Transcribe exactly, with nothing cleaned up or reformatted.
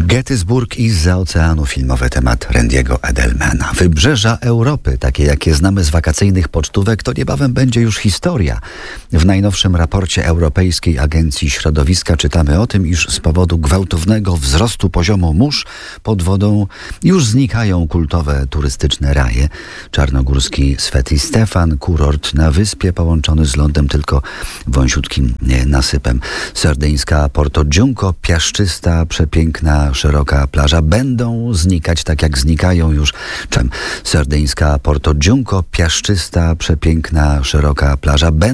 Gettysburg i zza oceanu, filmowy temat Randy'ego Edelmana. Wybrzeża Europy, takie jakie znamy z wakacyjnych pocztówek, to niebawem będzie już historia. W najnowszym raporcie Europejskiej Agencji Środowiska czytamy o tym, iż z powodu gwałtownego wzrostu poziomu mórz pod wodą już znikają kultowe turystyczne raje. Czarnogórski Sveti Stefan, kurort na wyspie połączony z lądem tylko wąsiutkim nasypem. Sardyńska Porto Giunco, piaszczysta, przepiękna, szeroka plaża będą znikać tak jak znikają już. Czym? Sardyńska Porto Giunco, piaszczysta, przepiękna, szeroka plaża będą